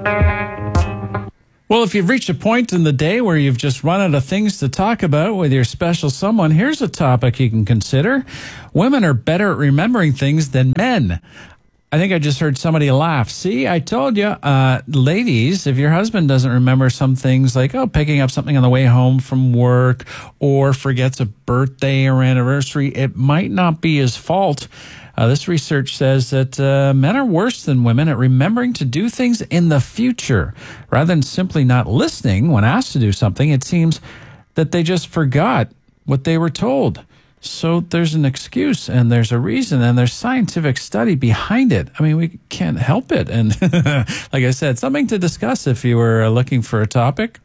Well, if you've reached a point in the day where you've just run out of things to talk about with your special someone, here's a topic you can consider. Women are better at remembering things than men. I think I just heard somebody laugh. See, I told you, ladies, if your husband doesn't remember some things like, picking up something on the way home from work or forgets a birthday or anniversary, it might not be his fault. This research says that men are worse than women at remembering to do things in the future. Rather than simply not listening when asked to do something, it seems that they just forgot what they were told. So there's an excuse and there's a reason and there's scientific study behind it. I mean, we can't help it. And like I said, something to discuss if you were looking for a topic.